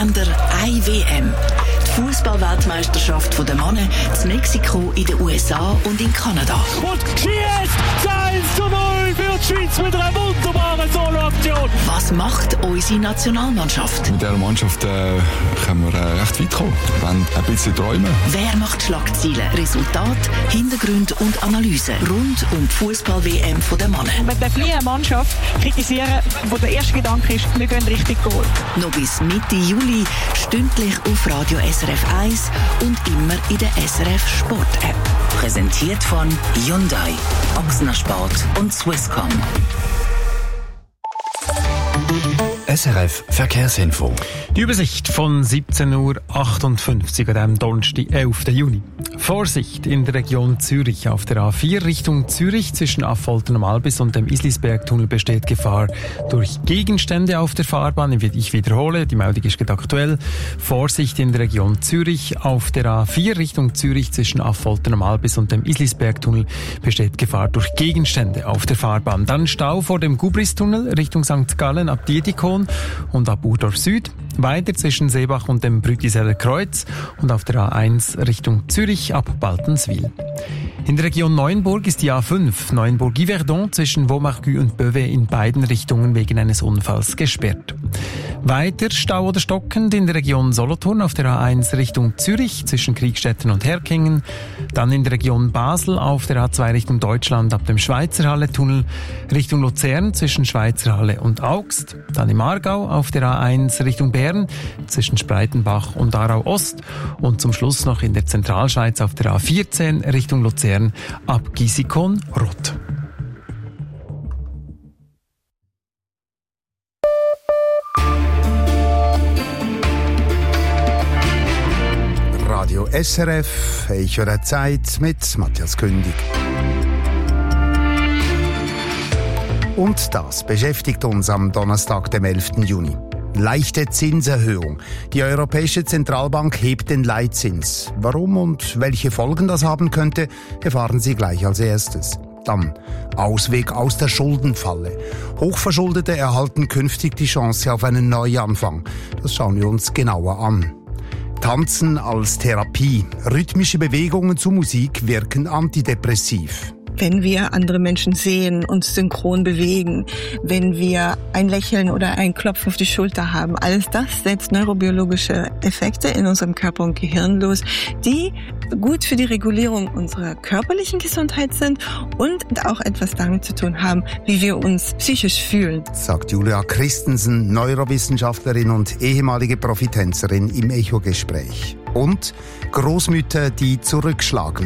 Länder, eine WM. Die Fußball-Weltmeisterschaft der Männer in Mexiko, in den USA und in Kanada. Und schießt 1:0 für die Schweiz mit einer wunderbaren Solo-Aktion. Was macht unsere Nationalmannschaft? Mit dieser Mannschaft können wir recht weit kommen. Wir wollen ein bisschen träumen. Wer macht Schlagzeilen, Resultat, Hintergründe und Analysen rund um die Fußball-WM der Männer? Man darf nie eine Mannschaft kritisieren, wo der erste Gedanke ist, wir gehen richtig Goal. Noch bis Mitte Juli, stündlich auf Radio SRF 1 und immer in der SRF Sport App. Präsentiert von Hyundai, Ochsner Sport und Swisscom. SRF Verkehrsinfo. Die Übersicht von 17:58 Uhr an diesem Donnerstag, 11. Juni. Vorsicht in der Region Zürich. Auf der A4 Richtung Zürich zwischen Affolter am Albis und dem Islisbergtunnel besteht Gefahr durch Gegenstände auf der Fahrbahn. Ich wiederhole, die Meldung ist gerade aktuell. Vorsicht in der Region Zürich. Auf der A4 Richtung Zürich zwischen Affolter am Albis und dem Islisbergtunnel besteht Gefahr durch Gegenstände auf der Fahrbahn. Dann Stau vor dem Gubristunnel Richtung St. Gallen ab Diedikon und ab Urdorf Süd. Weiter zwischen Seebach und dem Brütiseller Kreuz und auf der A1 Richtung Zürich ab Baltenswil. In der Region Neuenburg ist die A5 Neuenburg-Yverdon zwischen Vaumargues und Beauvais in beiden Richtungen wegen eines Unfalls gesperrt. Weiter Stau oder stockend in der Region Solothurn auf der A1 Richtung Zürich zwischen Kriegstetten und Herkingen. Dann in der Region Basel auf der A2 Richtung Deutschland ab dem Schweizerhalle-Tunnel Richtung Luzern zwischen Schweizerhalle und Augst. Dann im Aargau auf der A1 Richtung Bern zwischen Spreitenbach und Aarau Ost. Und zum Schluss noch in der Zentralschweiz auf der A14 Richtung Luzern ab Gisikon-Rott. Radio SRF, Echo der Zeit mit Matthias Kündig. Und das beschäftigt uns am Donnerstag, dem 11. Juni. Leichte Zinserhöhung. Die Europäische Zentralbank hebt den Leitzins. Warum und welche Folgen das haben könnte, erfahren Sie gleich als erstes. Dann Ausweg aus der Schuldenfalle. Hochverschuldete erhalten künftig die Chance auf einen Neuanfang. Das schauen wir uns genauer an. Tanzen als Therapie. Rhythmische Bewegungen zu Musik wirken antidepressiv. Wenn wir andere Menschen sehen, uns synchron bewegen, wenn wir ein Lächeln oder einen Klopf auf die Schulter haben, alles das setzt neurobiologische Effekte in unserem Körper und Gehirn los, die gut für die Regulierung unserer körperlichen Gesundheit sind und auch etwas damit zu tun haben, wie wir uns psychisch fühlen. Sagt Julia Christensen, Neurowissenschaftlerin und ehemalige Profitänzerin im Echo-Gespräch. Und Großmütter, die zurückschlagen.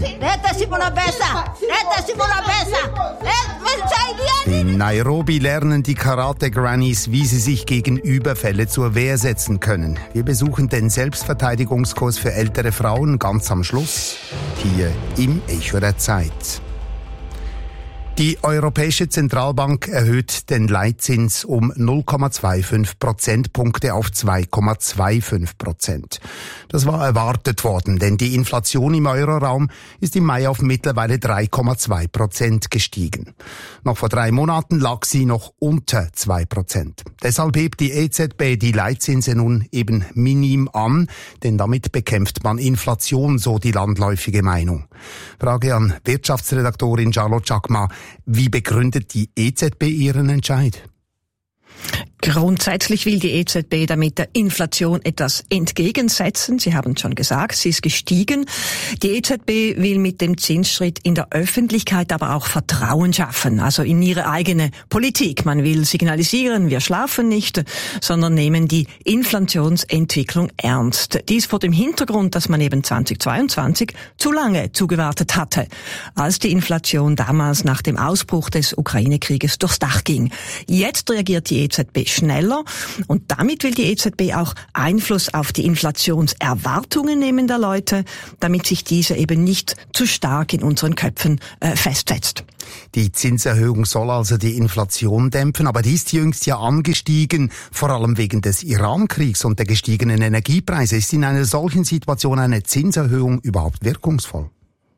In Nairobi lernen die Karate-Grannies, wie sie sich gegen Überfälle zur Wehr setzen können. Wir besuchen den Selbstverteidigungskurs für ältere Frauen ganz am Schluss, hier im Echo der Zeit. Die Europäische Zentralbank erhöht den Leitzins um 0,25 Prozentpunkte auf 2,25%. Das war erwartet worden, denn die Inflation im Euroraum ist im Mai auf mittlerweile 3,2% gestiegen. Noch vor 3 Monaten lag sie noch unter 2%. Deshalb hebt die EZB die Leitzinse nun eben minim an, denn damit bekämpft man Inflation, so die landläufige Meinung. Frage an Wirtschaftsredaktorin Charlotte Chakma. Wie begründet die EZB ihren Entscheid? Grundsätzlich will die EZB damit der Inflation etwas entgegensetzen. Sie haben schon gesagt, sie ist gestiegen. Die EZB will mit dem Zinsschritt in der Öffentlichkeit aber auch Vertrauen schaffen, also in ihre eigene Politik. Man will signalisieren, wir schlafen nicht, sondern nehmen die Inflationsentwicklung ernst. Dies vor dem Hintergrund, dass man eben 2022 zu lange zugewartet hatte, als die Inflation damals nach dem Ausbruch des Ukraine-Krieges durchs Dach ging. Jetzt reagiert die EZB schneller und damit will die EZB auch Einfluss auf die Inflationserwartungen nehmen der Leute, damit sich diese eben nicht zu stark in unseren Köpfen festsetzt. Die Zinserhöhung soll also die Inflation dämpfen, aber die ist jüngst ja angestiegen, vor allem wegen des Iran-Kriegs und der gestiegenen Energiepreise. Ist in einer solchen Situation eine Zinserhöhung überhaupt wirkungsvoll?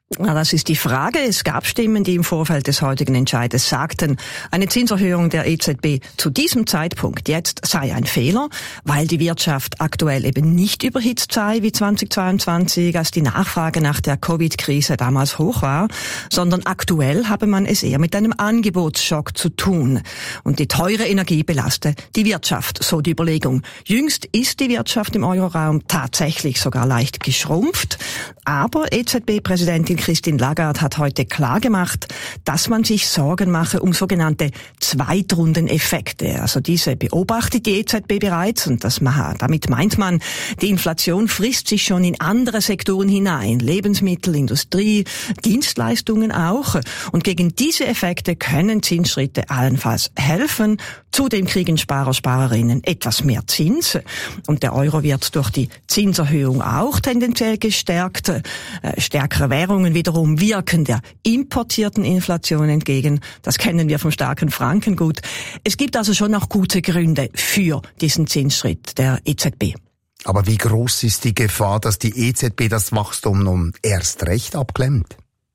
Na, das ist die Frage. Es gab Stimmen, die im Vorfeld des heutigen Entscheides sagten, eine Zinserhöhung der EZB zu diesem Zeitpunkt jetzt sei ein Fehler, weil die Wirtschaft aktuell eben nicht überhitzt sei wie 2022, als die Nachfrage nach der Covid-Krise damals hoch war, sondern aktuell habe man es eher mit einem Angebotsschock zu tun. Und die teure Energie belaste die Wirtschaft, so die Überlegung. Jüngst ist die Wirtschaft im Euroraum tatsächlich sogar leicht geschrumpft, aber EZB-Präsidentin Christine Lagarde hat heute klargemacht, dass man sich Sorgen mache um sogenannte Zweitrundeneffekte. Also diese beobachtet die EZB bereits und damit meint man, die Inflation frisst sich schon in andere Sektoren hinein. Lebensmittel, Industrie, Dienstleistungen auch. Und gegen diese Effekte können Zinsschritte allenfalls helfen. Zudem kriegen Sparer, Sparerinnen etwas mehr Zins. Und der Euro wird durch die Zinserhöhung auch tendenziell gestärkt. Stärkere Währungen wiederum wirken der importierten Inflation entgegen. Das kennen wir vom starken Franken gut. Es gibt also schon auch gute Gründe für diesen Zinsschritt der EZB. Aber wie groß ist die Gefahr, dass die EZB das Wachstum nun erst recht abklemmt?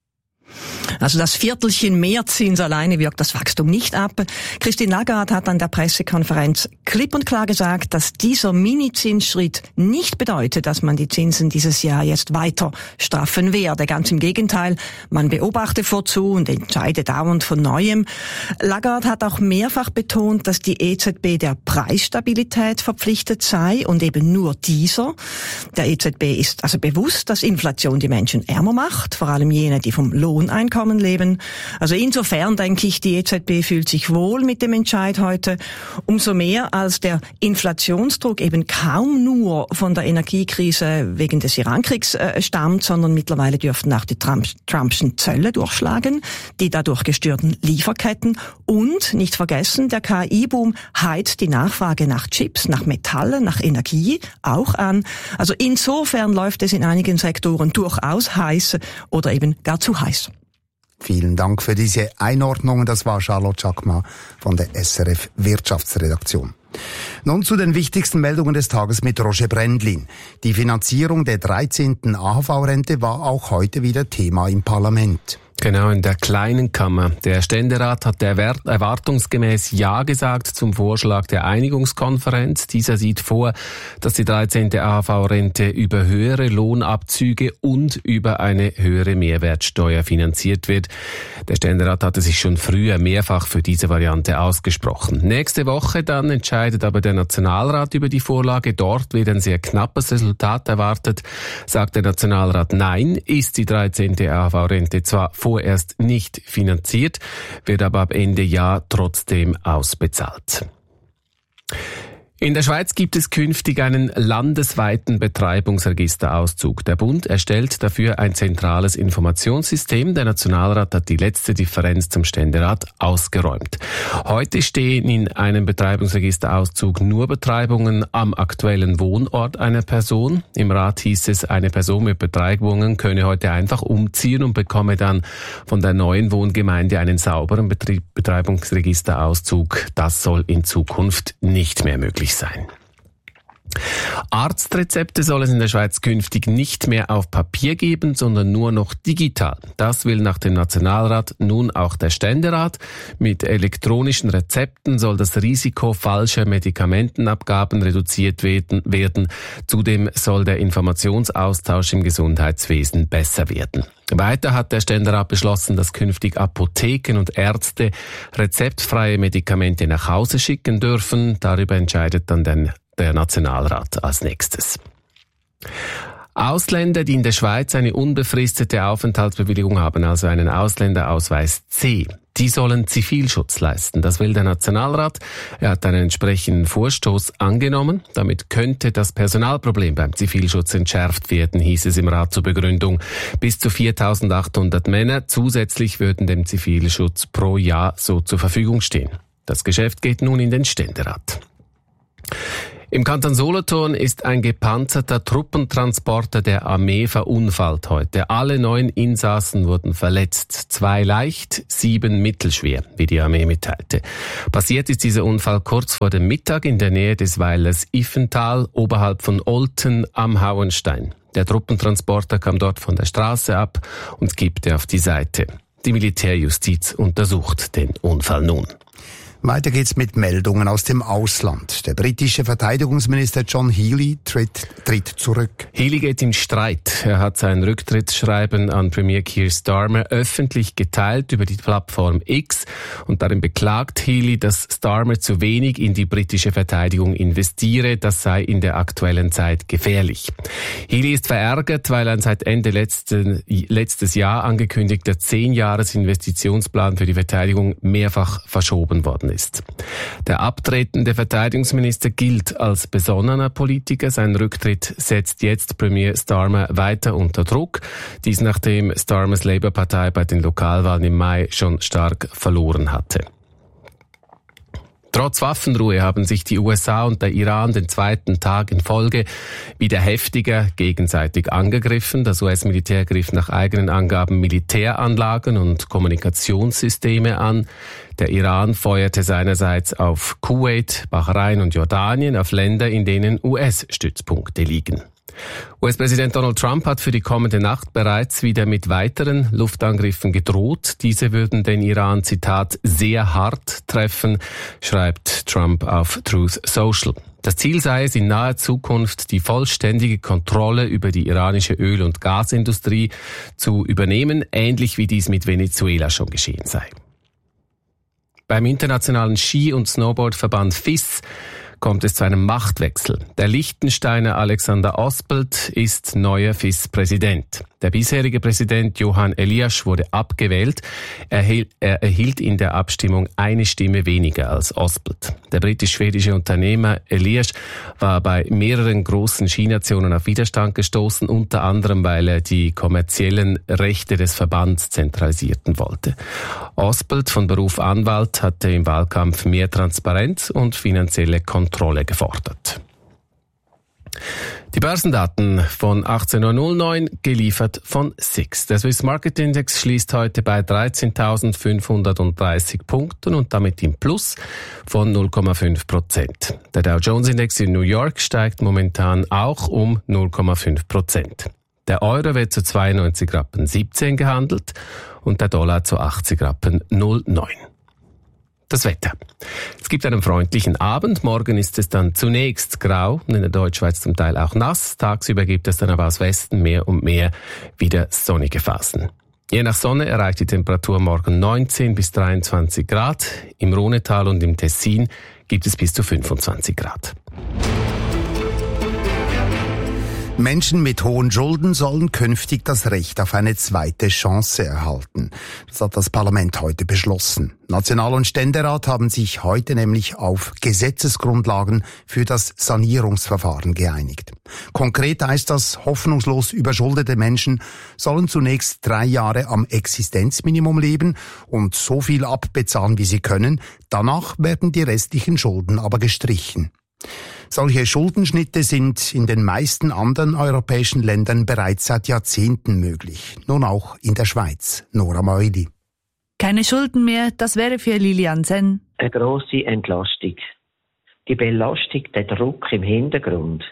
Also das Viertelchen Mehrzins alleine wirkt das Wachstum nicht ab. Christine Lagarde hat an der Pressekonferenz klipp und klar gesagt, dass dieser Mini-Zinsschritt nicht bedeutet, dass man die Zinsen dieses Jahr jetzt weiter straffen werde. Ganz im Gegenteil, man beobachte vorzu und entscheide dauernd von Neuem. Lagarde hat auch mehrfach betont, dass die EZB der Preisstabilität verpflichtet sei und eben nur dieser. Der EZB ist also bewusst, dass Inflation die Menschen ärmer macht, vor allem jene, die vom Lohneinkommen leben. Also insofern denke ich, die EZB fühlt sich wohl mit dem Entscheid heute. Umso mehr, als der Inflationsdruck eben kaum nur von der Energiekrise wegen des Irankriegs stammt, sondern mittlerweile dürften auch die Trumpschen Zölle durchschlagen, die dadurch gestörten Lieferketten und, nicht vergessen, der KI-Boom heizt die Nachfrage nach Chips, nach Metallen, nach Energie auch an. Also insofern läuft es in einigen Sektoren durchaus heiß oder eben gar zu heiß. Vielen Dank für diese Einordnungen. Das war Charlotte Schackma von der SRF Wirtschaftsredaktion. Nun zu den wichtigsten Meldungen des Tages mit Roger Brändlin. Die Finanzierung der 13. AHV-Rente war auch heute wieder Thema im Parlament. Genau, in der kleinen Kammer. Der Ständerat hat erwartungsgemäß Ja gesagt zum Vorschlag der Einigungskonferenz. Dieser sieht vor, dass die 13. AHV-Rente über höhere Lohnabzüge und über eine höhere Mehrwertsteuer finanziert wird. Der Ständerat hatte sich schon früher mehrfach für diese Variante ausgesprochen. Nächste Woche dann entscheidet aber der Nationalrat über die Vorlage. Dort wird ein sehr knappes Resultat erwartet. Sagt der Nationalrat Nein, ist die 13. AHV-Rente zwar vorerst nicht finanziert, wird aber ab Ende Jahr trotzdem ausbezahlt. In der Schweiz gibt es künftig einen landesweiten Betreibungsregisterauszug. Der Bund erstellt dafür ein zentrales Informationssystem. Der Nationalrat hat die letzte Differenz zum Ständerat ausgeräumt. Heute stehen in einem Betreibungsregisterauszug nur Betreibungen am aktuellen Wohnort einer Person. Im Rat hieß es, eine Person mit Betreibungen könne heute einfach umziehen und bekomme dann von der neuen Wohngemeinde einen sauberen Betreibungsregisterauszug. Das soll in Zukunft nicht mehr möglich sein. Arztrezepte soll es in der Schweiz künftig nicht mehr auf Papier geben, sondern nur noch digital. Das will nach dem Nationalrat nun auch der Ständerat. Mit elektronischen Rezepten soll das Risiko falscher Medikamentenabgaben reduziert werden. Zudem soll der Informationsaustausch im Gesundheitswesen besser werden. Weiter hat der Ständerat beschlossen, dass künftig Apotheken und Ärzte rezeptfreie Medikamente nach Hause schicken dürfen. Darüber entscheidet dann der Nationalrat als nächstes. Ausländer, die in der Schweiz eine unbefristete Aufenthaltsbewilligung haben, also einen Ausländerausweis C, die sollen Zivilschutz leisten. Das will der Nationalrat. Er hat einen entsprechenden Vorstoß angenommen. Damit könnte das Personalproblem beim Zivilschutz entschärft werden, hieß es im Rat zur Begründung. Bis zu 4.800 Männer zusätzlich würden dem Zivilschutz pro Jahr so zur Verfügung stehen. Das Geschäft geht nun in den Ständerat. Im Kanton Solothurn ist ein gepanzerter Truppentransporter der Armee verunfallt heute. Alle 9 Insassen wurden verletzt. 2 leicht, 7 mittelschwer, wie die Armee mitteilte. Passiert ist dieser Unfall kurz vor dem Mittag in der Nähe des Weilers Iffental, oberhalb von Olten am Hauenstein. Der Truppentransporter kam dort von der Straße ab und kippte auf die Seite. Die Militärjustiz untersucht den Unfall nun. Weiter geht's mit Meldungen aus dem Ausland. Der britische Verteidigungsminister John Healey tritt zurück. Healey geht in Streit. Er hat sein Rücktrittsschreiben an Premier Keir Starmer öffentlich geteilt über die Plattform X und darin beklagt Healey, dass Starmer zu wenig in die britische Verteidigung investiere. Das sei in der aktuellen Zeit gefährlich. Healey ist verärgert, weil ein seit Ende letztes Jahr angekündigter 10-Jahres-Investitionsplan für die Verteidigung mehrfach verschoben worden ist. Der abtretende Verteidigungsminister gilt als besonnener Politiker. Sein Rücktritt setzt jetzt Premier Starmer weiter unter Druck. Dies nachdem Starmers Labour-Partei bei den Lokalwahlen im Mai schon stark verloren hatte. Trotz Waffenruhe haben sich die USA und der Iran den zweiten Tag in Folge wieder heftiger gegenseitig angegriffen. Das US-Militär griff nach eigenen Angaben Militäranlagen und Kommunikationssysteme an. Der Iran feuerte seinerseits auf Kuwait, Bahrain und Jordanien, auf Länder, in denen US-Stützpunkte liegen. US-Präsident Donald Trump hat für die kommende Nacht bereits wieder mit weiteren Luftangriffen gedroht. Diese würden den Iran, Zitat, sehr hart treffen, schreibt Trump auf Truth Social. Das Ziel sei es, in naher Zukunft die vollständige Kontrolle über die iranische Öl- und Gasindustrie zu übernehmen, ähnlich wie dies mit Venezuela schon geschehen sei. Beim internationalen Ski- und Snowboardverband FIS kommt es zu einem Machtwechsel. Der Liechtensteiner Alexander Ospelt ist neuer FIS-Präsident. Der bisherige Präsident Johan Elias wurde abgewählt. Er erhielt in der Abstimmung eine Stimme weniger als Ospelt. Der britisch-schwedische Unternehmer Elias war bei mehreren großen Skinationen auf Widerstand gestoßen, unter anderem, weil er die kommerziellen Rechte des Verbands zentralisierten wollte. Ospelt, von Beruf Anwalt, hatte im Wahlkampf mehr Transparenz und finanzielle Kontrolle gefordert. Die Börsendaten von 18.09 Uhr, geliefert von SIX. Der Swiss Market Index schließt heute bei 13.530 Punkten und damit im Plus von 0,5%. Der Dow Jones Index in New York steigt momentan auch um 0,5%. Der Euro wird zu 92,17 Rappen gehandelt und der Dollar zu 80,09 Rappen. Das Wetter. Es gibt einen freundlichen Abend. Morgen ist es dann zunächst grau und in der Deutschschweiz zum Teil auch nass. Tagsüber gibt es dann aber aus Westen mehr und mehr wieder sonnige Phasen. Je nach Sonne erreicht die Temperatur morgen 19 bis 23 Grad. Im Rhonetal und im Tessin gibt es bis zu 25 Grad. Menschen mit hohen Schulden sollen künftig das Recht auf eine zweite Chance erhalten. Das hat das Parlament heute beschlossen. National- und Ständerat haben sich heute nämlich auf Gesetzesgrundlagen für das Sanierungsverfahren geeinigt. Konkret heißt das, hoffnungslos überschuldete Menschen sollen zunächst 3 Jahre am Existenzminimum leben und so viel abbezahlen, wie sie können. Danach werden die restlichen Schulden aber gestrichen. Solche Schuldenschnitte sind in den meisten anderen europäischen Ländern bereits seit Jahrzehnten möglich. Nun auch in der Schweiz. Nora Meuli. Keine Schulden mehr, das wäre für Lilian Senn eine grosse Entlastung. Die Belastung, der Druck im Hintergrund,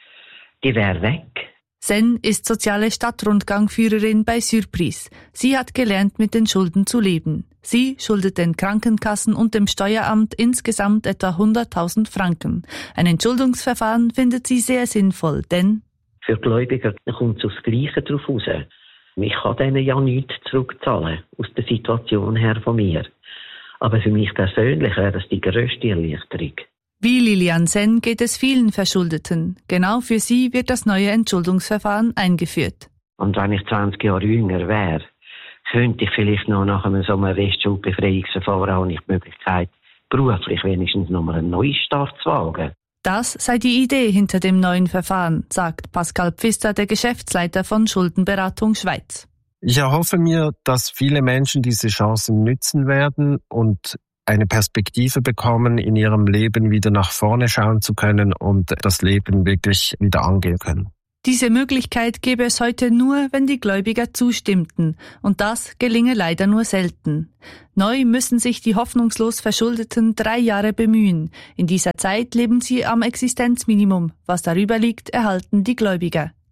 die wäre weg. Senn ist soziale Stadtrundgangführerin bei Surprise. Sie hat gelernt, mit den Schulden zu leben. Sie schuldet den Krankenkassen und dem Steueramt insgesamt etwa 100.000 Franken. Ein Entschuldungsverfahren findet sie sehr sinnvoll, denn für Gläubiger kommt es aufs Gleiche drauf raus. Ich kann denen ja nichts zurückzahlen, aus der Situation her von mir. Aber für mich persönlich wäre das die grösste Erleichterung. Wie Lilian Senn geht es vielen Verschuldeten. Genau für sie wird das neue Entschuldungsverfahren eingeführt. Und wenn ich 20 Jahre jünger wäre, könnte ich vielleicht noch nach einem Restschuldbefreiungsverfahren auch nicht die Möglichkeit, beruflich wenigstens noch mal einen Neustart zu wagen. Das sei die Idee hinter dem neuen Verfahren, sagt Pascal Pfister, der Geschäftsleiter von Schuldenberatung Schweiz. Ich erhoffe mir, dass viele Menschen diese Chancen nützen werden und eine Perspektive bekommen, in ihrem Leben wieder nach vorne schauen zu können und das Leben wirklich wieder angehen können. Diese Möglichkeit gäbe es heute nur, wenn die Gläubiger zustimmten. Und das gelinge leider nur selten. Neu müssen sich die hoffnungslos Verschuldeten 3 Jahre bemühen. In dieser Zeit leben sie am Existenzminimum. Was darüber liegt, erhalten die Gläubiger.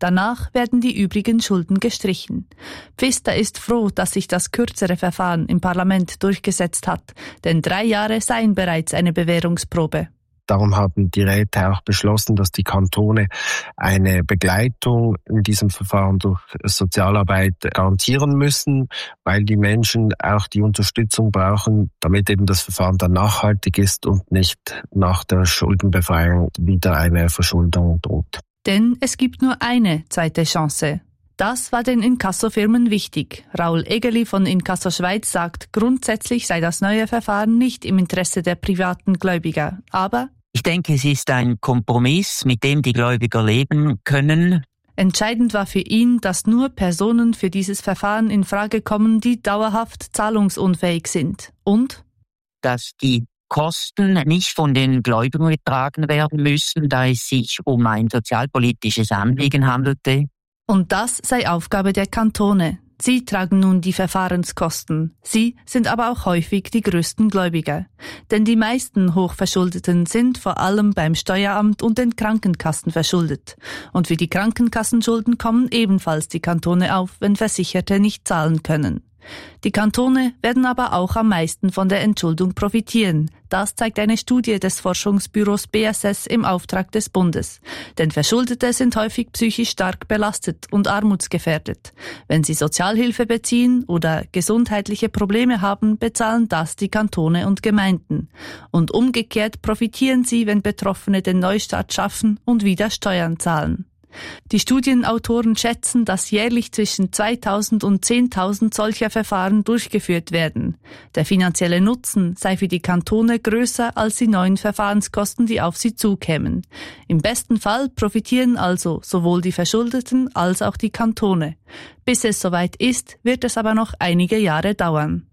Danach werden die übrigen Schulden gestrichen. Pfister ist froh, dass sich das kürzere Verfahren im Parlament durchgesetzt hat, denn 3 Jahre seien bereits eine Bewährungsprobe. Darum haben die Räte auch beschlossen, dass die Kantone eine Begleitung in diesem Verfahren durch Sozialarbeit garantieren müssen, weil die Menschen auch die Unterstützung brauchen, damit eben das Verfahren dann nachhaltig ist und nicht nach der Schuldenbefreiung wieder eine Verschuldung droht. Denn es gibt nur eine zweite Chance. Das war den Inkassofirmen wichtig. Raul Egeli von Inkasso Schweiz sagt, grundsätzlich sei das neue Verfahren nicht im Interesse der privaten Gläubiger. Aber ich denke, es ist ein Kompromiss, mit dem die Gläubiger leben können. Entscheidend war für ihn, dass nur Personen für dieses Verfahren in Frage kommen, die dauerhaft zahlungsunfähig sind. Und? Dass die Kosten nicht von den Gläubigern getragen werden müssen, da es sich um ein sozialpolitisches Anliegen handelte. Und das sei Aufgabe der Kantone. Sie tragen nun die Verfahrenskosten. Sie sind aber auch häufig die größten Gläubiger. Denn die meisten Hochverschuldeten sind vor allem beim Steueramt und den Krankenkassen verschuldet. Und für die Krankenkassenschulden kommen ebenfalls die Kantone auf, wenn Versicherte nicht zahlen können. Die Kantone werden aber auch am meisten von der Entschuldung profitieren. Das zeigt eine Studie des Forschungsbüros BSS im Auftrag des Bundes. Denn Verschuldete sind häufig psychisch stark belastet und armutsgefährdet. Wenn sie Sozialhilfe beziehen oder gesundheitliche Probleme haben, bezahlen das die Kantone und Gemeinden. Und umgekehrt profitieren sie, wenn Betroffene den Neustart schaffen und wieder Steuern zahlen. Die Studienautoren schätzen, dass jährlich zwischen 2.000 und 10.000 solcher Verfahren durchgeführt werden. Der finanzielle Nutzen sei für die Kantone größer als die neuen Verfahrenskosten, die auf sie zukämen. Im besten Fall profitieren also sowohl die Verschuldeten als auch die Kantone. Bis es soweit ist, wird es aber noch einige Jahre dauern.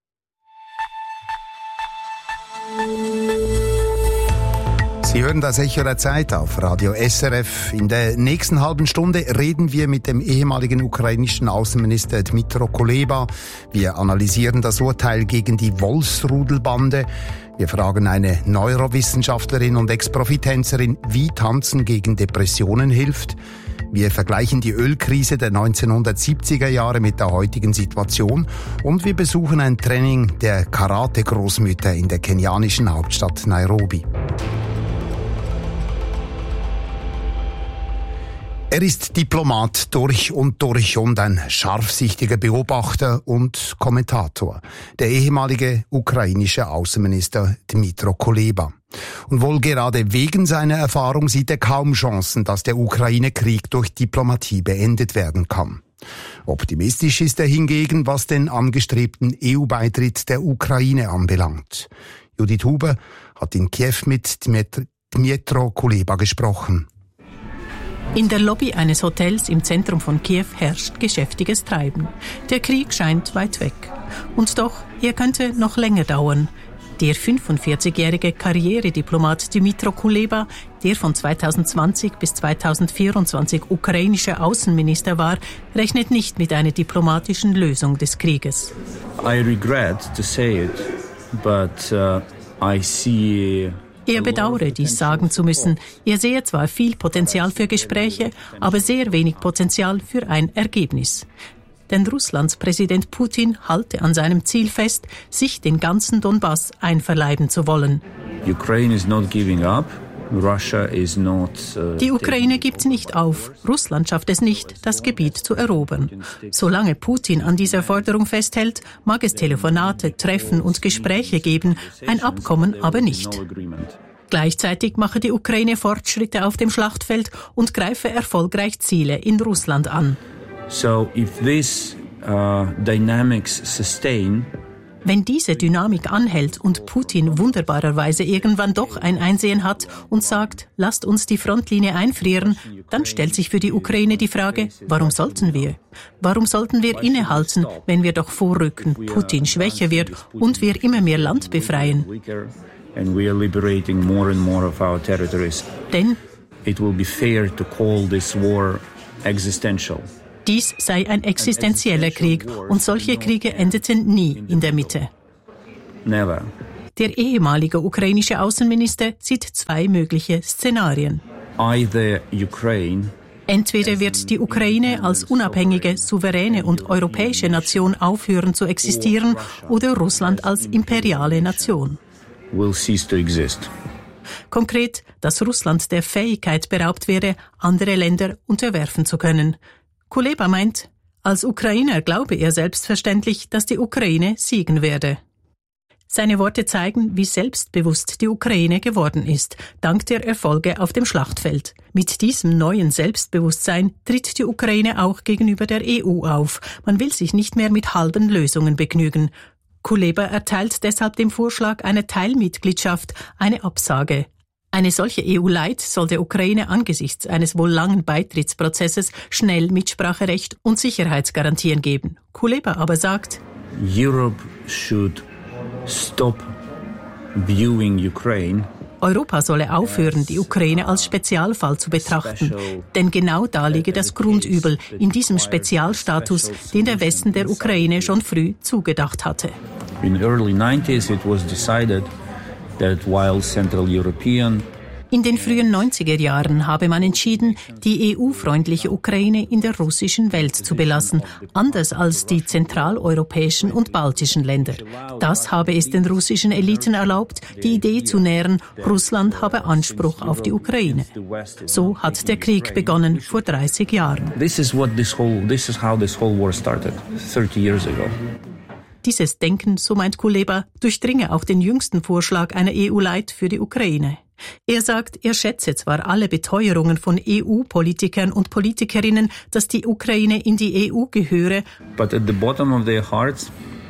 Sie hören das Echo der Zeit auf Radio SRF. In der nächsten halben Stunde reden wir mit dem ehemaligen ukrainischen Außenminister Dmytro Kuleba. Wir analysieren das Urteil gegen die Wolfsrudelbande. Wir fragen eine Neurowissenschaftlerin und Ex-Profitänzerin, wie Tanzen gegen Depressionen hilft. Wir vergleichen die Ölkrise der 1970er Jahre mit der heutigen Situation und wir besuchen ein Training der Karate-Großmütter in der kenianischen Hauptstadt Nairobi. Er ist Diplomat durch und ein scharfsichtiger Beobachter und Kommentator, der ehemalige ukrainische Außenminister Dmytro Kuleba. Und wohl gerade wegen seiner Erfahrung sieht er kaum Chancen, dass der Ukraine-Krieg durch Diplomatie beendet werden kann. Optimistisch ist er hingegen, was den angestrebten EU-Beitritt der Ukraine anbelangt. Judith Huber hat in Kiew mit Dmytro Kuleba gesprochen. In der Lobby eines Hotels im Zentrum von Kiew herrscht geschäftiges Treiben. Der Krieg scheint weit weg. Und doch, er könnte noch länger dauern. Der 45-jährige Karrierediplomat Dmytro Kuleba, der von 2020 bis 2024 ukrainischer Außenminister war, rechnet nicht mit einer diplomatischen Lösung des Krieges. I regret to say it, but I see. Er bedauere, dies sagen zu müssen. Er sehe zwar viel Potenzial für Gespräche, aber sehr wenig Potenzial für ein Ergebnis. Denn Russlands Präsident Putin halte an seinem Ziel fest, sich den ganzen Donbass einverleiben zu wollen. Ukraine is not giving up. Russia is not, Die Ukraine gibt nicht auf. Russland schafft es nicht, das Gebiet zu erobern. Solange Putin an dieser Forderung festhält, mag es Telefonate, Treffen und Gespräche geben, ein Abkommen aber nicht. Gleichzeitig mache die Ukraine Fortschritte auf dem Schlachtfeld und greife erfolgreich Ziele in Russland an. So if this dynamics sustain, wenn diese Dynamik anhält und Putin wunderbarerweise irgendwann doch ein Einsehen hat und sagt, lasst uns die Frontlinie einfrieren, dann stellt sich für die Ukraine die Frage, warum sollten wir? Warum sollten wir innehalten, wenn wir doch vorrücken, Putin schwächer wird und wir immer mehr Land befreien? Denn it will be fair to call this war existential. Dies sei ein existenzieller Krieg und solche Kriege endeten nie in der Mitte. Never. Der ehemalige ukrainische Außenminister sieht 2 mögliche Szenarien. Either Ukraine Entweder wird die Ukraine als unabhängige, souveräne und europäische Nation aufhören zu existieren oder Russland als imperiale Nation. Will cease to exist. Konkret, dass Russland der Fähigkeit beraubt wäre, andere Länder unterwerfen zu können. Kuleba meint, als Ukrainer glaube er selbstverständlich, dass die Ukraine siegen werde. Seine Worte zeigen, wie selbstbewusst die Ukraine geworden ist, dank der Erfolge auf dem Schlachtfeld. Mit diesem neuen Selbstbewusstsein tritt die Ukraine auch gegenüber der EU auf. Man will sich nicht mehr mit halben Lösungen begnügen. Kuleba erteilt deshalb dem Vorschlag einer Teilmitgliedschaft eine Absage. Eine solche EU-Light soll der Ukraine angesichts eines wohl langen Beitrittsprozesses schnell Mitspracherecht und Sicherheitsgarantien geben. Kuleba aber sagt, Europe should stop viewing Ukraine. Europa solle aufhören, die Ukraine als Spezialfall zu betrachten. Denn genau da liege das Grundübel in diesem Spezialstatus, den der Westen der Ukraine schon früh zugedacht hatte. In the early 90s it was decided that while Central European In den frühen 90er Jahren habe man entschieden, die EU-freundliche Ukraine in der russischen Welt zu belassen, anders als die zentraleuropäischen und baltischen Länder. Das habe es den russischen Eliten erlaubt, die Idee zu nähren, Russland habe Anspruch auf die Ukraine. So hat der Krieg begonnen vor 30 Jahren. This is how this whole war started 30 years ago. Dieses Denken, so meint Kuleba, durchdringe auch den jüngsten Vorschlag einer EU-Light für die Ukraine. Er sagt, er schätze zwar alle Beteuerungen von EU-Politikern und Politikerinnen, dass die Ukraine in die EU gehöre, But at the bottom of their hearts,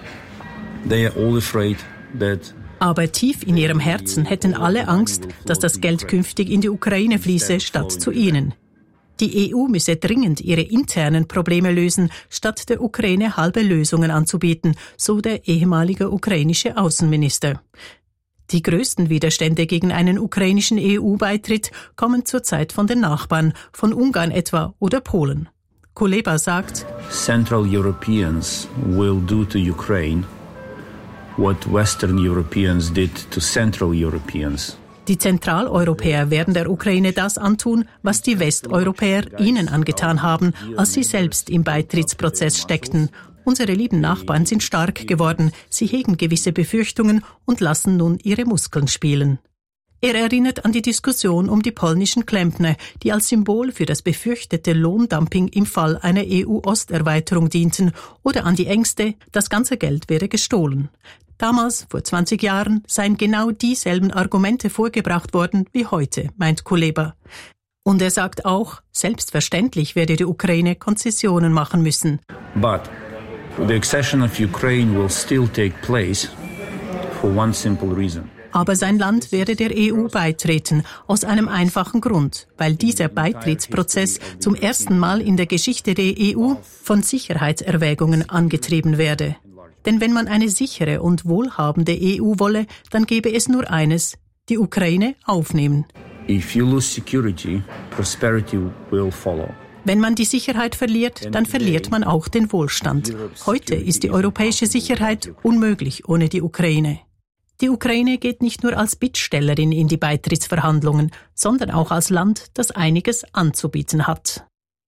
they are all afraid that aber tief in ihrem Herzen hätten alle Angst, dass das Geld künftig in die Ukraine fließe, statt zu ihnen. Die EU müsse dringend ihre internen Probleme lösen, statt der Ukraine halbe Lösungen anzubieten, so der ehemalige ukrainische Außenminister. Die größten Widerstände gegen einen ukrainischen EU-Beitritt kommen zurzeit von den Nachbarn, von Ungarn etwa oder Polen. Kuleba sagt, Central Europeans will do to Ukraine what Western Europeans did to Central Europeans. Die Zentraleuropäer werden der Ukraine das antun, was die Westeuropäer ihnen angetan haben, als sie selbst im Beitrittsprozess steckten. Unsere lieben Nachbarn sind stark geworden, sie hegen gewisse Befürchtungen und lassen nun ihre Muskeln spielen. Er erinnert an die Diskussion um die polnischen Klempner, die als Symbol für das befürchtete Lohndumping im Fall einer EU-Osterweiterung dienten, oder an die Ängste, das ganze Geld wäre gestohlen. Damals, vor 20 Jahren, seien genau dieselben Argumente vorgebracht worden wie heute, meint Kuleba. Und er sagt auch, selbstverständlich werde die Ukraine Konzessionen machen müssen. But the accession of Ukraine will still take place for one simple reason. Aber sein Land werde der EU beitreten, aus einem einfachen Grund, weil dieser Beitrittsprozess zum ersten Mal in der Geschichte der EU von Sicherheitserwägungen angetrieben werde. Denn wenn man eine sichere und wohlhabende EU wolle, dann gäbe es nur eines, die Ukraine aufnehmen. If you lose security, prosperity will follow. Wenn man die Sicherheit verliert, dann verliert man auch den Wohlstand. Heute ist die europäische Sicherheit unmöglich ohne die Ukraine. Die Ukraine geht nicht nur als Bittstellerin in die Beitrittsverhandlungen, sondern auch als Land, das einiges anzubieten hat.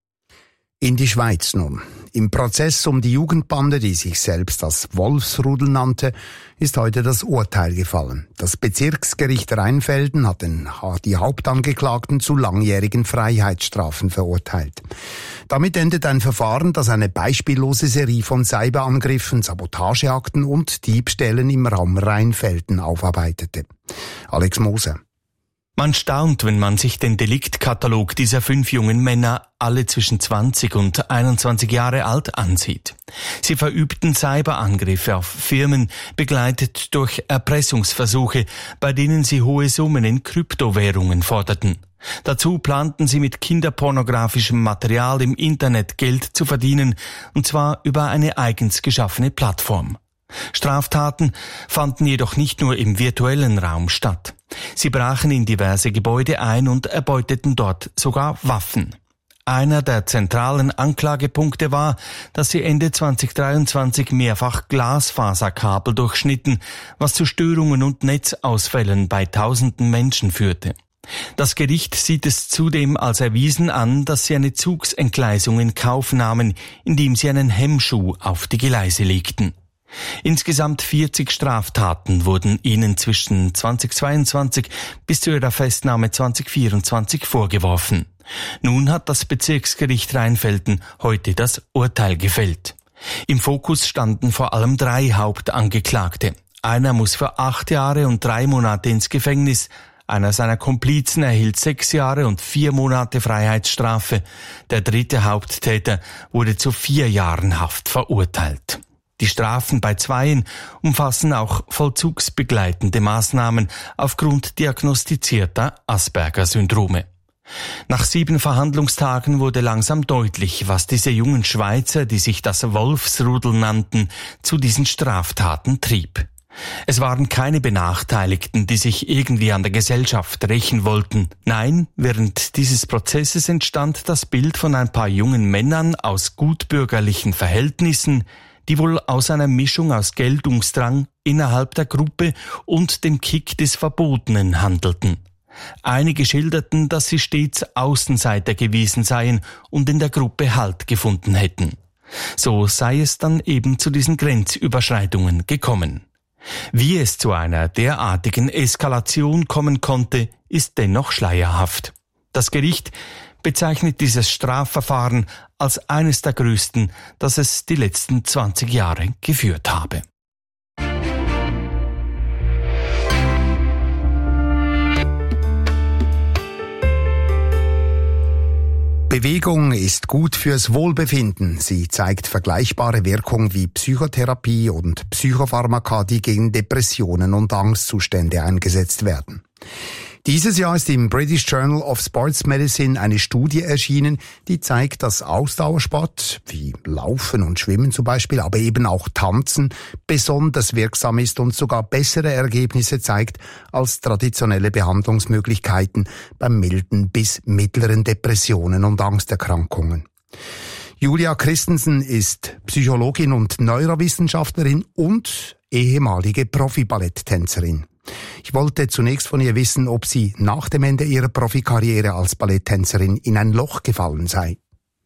In die Schweiz nun. Im Prozess um die Jugendbande, die sich selbst als Wolfsrudel nannte, ist heute das Urteil gefallen. Das Bezirksgericht Rheinfelden hat die Hauptangeklagten zu langjährigen Freiheitsstrafen verurteilt. Damit endet ein Verfahren, das eine beispiellose Serie von Cyberangriffen, Sabotageakten und Diebstählen im Raum Rheinfelden aufarbeitete. Alex Moser. Man staunt, wenn man sich den Deliktkatalog dieser 5 jungen Männer, alle zwischen 20 und 21 Jahre alt, ansieht. Sie verübten Cyberangriffe auf Firmen, begleitet durch Erpressungsversuche, bei denen sie hohe Summen in Kryptowährungen forderten. Dazu planten sie mit kinderpornografischem Material im Internet Geld zu verdienen, und zwar über eine eigens geschaffene Plattform. Straftaten fanden jedoch nicht nur im virtuellen Raum statt. Sie brachen in diverse Gebäude ein und erbeuteten dort sogar Waffen. Einer der zentralen Anklagepunkte war, dass sie Ende 2023 mehrfach Glasfaserkabel durchschnitten, was zu Störungen und Netzausfällen bei tausenden Menschen führte. Das Gericht sieht es zudem als erwiesen an, dass sie eine Zugsentgleisung in Kauf nahmen, indem sie einen Hemmschuh auf die Gleise legten. Insgesamt 40 Straftaten wurden ihnen zwischen 2022 bis zu ihrer Festnahme 2024 vorgeworfen. Nun hat das Bezirksgericht Rheinfelden heute das Urteil gefällt. Im Fokus standen vor allem 3 Hauptangeklagte. Einer muss für 8 Jahre und 3 Monate ins Gefängnis, einer seiner Komplizen erhielt 6 Jahre und 4 Monate Freiheitsstrafe. Der dritte Haupttäter wurde zu 4 Jahren Haft verurteilt. Die Strafen bei Zweien umfassen auch vollzugsbegleitende Maßnahmen aufgrund diagnostizierter Asperger-Syndrome. Nach 7 Verhandlungstagen wurde langsam deutlich, was diese jungen Schweizer, die sich das Wolfsrudel nannten, zu diesen Straftaten trieb. Es waren keine Benachteiligten, die sich irgendwie an der Gesellschaft rächen wollten. Nein, während dieses Prozesses entstand das Bild von ein paar jungen Männern aus gutbürgerlichen Verhältnissen, die wohl aus einer Mischung aus Geltungsdrang innerhalb der Gruppe und dem Kick des Verbotenen handelten. Einige schilderten, dass sie stets Außenseiter gewesen seien und in der Gruppe Halt gefunden hätten. So sei es dann eben zu diesen Grenzüberschreitungen gekommen. Wie es zu einer derartigen Eskalation kommen konnte, ist dennoch schleierhaft. Das Gericht bezeichnet dieses Strafverfahren als eines der größten, das es die letzten 20 Jahre geführt habe. Bewegung ist gut fürs Wohlbefinden. Sie zeigt vergleichbare Wirkung wie Psychotherapie und Psychopharmaka, die gegen Depressionen und Angstzustände eingesetzt werden. Dieses Jahr ist im British Journal of Sports Medicine eine Studie erschienen, die zeigt, dass Ausdauersport wie Laufen und Schwimmen zum Beispiel, aber eben auch Tanzen besonders wirksam ist und sogar bessere Ergebnisse zeigt als traditionelle Behandlungsmöglichkeiten bei milden bis mittleren Depressionen und Angsterkrankungen. Julia Christensen ist Psychologin und Neurowissenschaftlerin und ehemalige Profi-Balletttänzerin. Ich wollte zunächst von ihr wissen, ob sie nach dem Ende ihrer Profikarriere als Balletttänzerin in ein Loch gefallen sei.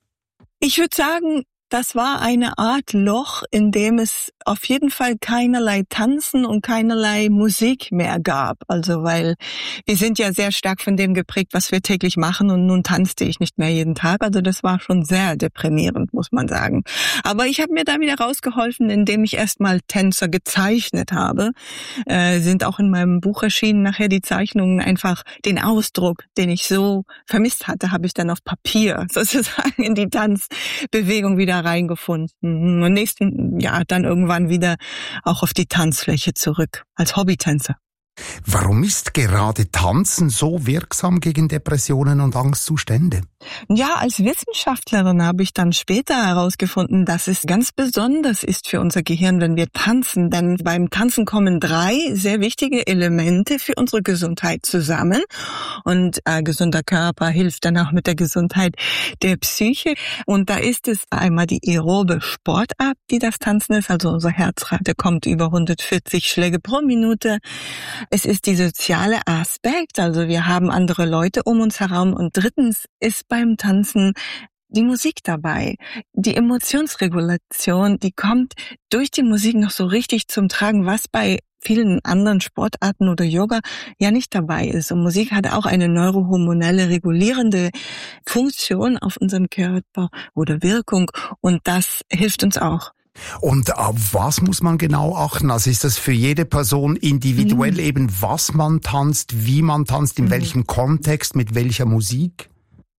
Ich würde sagen, das war eine Art Loch, in dem es auf jeden Fall keinerlei Tanzen und keinerlei Musik mehr gab. Also weil wir sind ja sehr stark von dem geprägt, was wir täglich machen, und nun tanzte ich nicht mehr jeden Tag. Also das war schon sehr deprimierend, muss man sagen. Aber ich habe mir da wieder rausgeholfen, indem ich erstmal Tänzer gezeichnet habe. Sind auch in meinem Buch erschienen nachher die Zeichnungen, einfach den Ausdruck, den ich so vermisst hatte, habe ich dann auf Papier sozusagen in die Tanzbewegung wieder reingefunden. Und nächsten Jahr dann irgendwann wieder auch auf die Tanzfläche zurück als Hobbytänzer. Warum ist gerade Tanzen so wirksam gegen Depressionen und Angstzustände? Ja, als Wissenschaftlerin habe ich dann später herausgefunden, dass es ganz besonders ist für unser Gehirn, wenn wir tanzen. Denn beim Tanzen kommen 3 sehr wichtige Elemente für unsere Gesundheit zusammen. Und gesunder Körper hilft dann auch mit der Gesundheit der Psyche. Und da ist es einmal die aerobe Sportart, die das Tanzen ist. Also unser Herzrate kommt über 140 Schläge pro Minute. Es ist die soziale Aspekt, also wir haben andere Leute um uns herum. Und drittens ist beim Tanzen die Musik dabei. Die Emotionsregulation, die kommt durch die Musik noch so richtig zum Tragen, was bei vielen anderen Sportarten oder Yoga ja nicht dabei ist. Und Musik hat auch eine neurohormonelle regulierende Funktion auf unserem Körper oder Wirkung, und das hilft uns auch. Und auf was muss man genau achten? Also ist das für jede Person individuell eben, was man tanzt, wie man tanzt, in welchem Kontext, mit welcher Musik?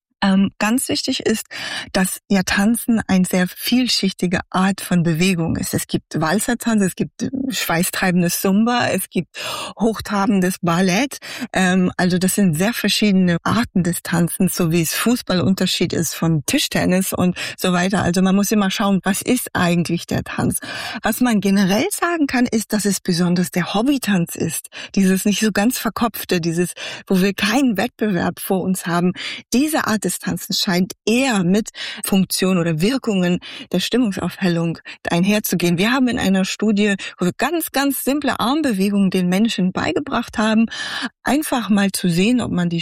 Ganz wichtig ist, dass ja Tanzen eine sehr vielschichtige Art von Bewegung ist. Es gibt Walzertanz, es gibt schweißtreibendes Zumba, es gibt hochtrabendes Ballett. Also das sind sehr verschiedene Arten des Tanzens, so wie es Fußballunterschied ist von Tischtennis und so weiter. Also man muss immer schauen, was ist eigentlich der Tanz. Was man generell sagen kann, ist, dass es besonders der Hobbytanz ist. Dieses nicht so ganz verkopfte, dieses, wo wir keinen Wettbewerb vor uns haben. Diese Art des Tanzens scheint eher mit Funktion oder Wirkungen der Stimmungsaufhellung einherzugehen. Wir haben in einer Studie, wo wir ganz, ganz simple Armbewegungen den Menschen beigebracht haben, einfach mal zu sehen, ob man die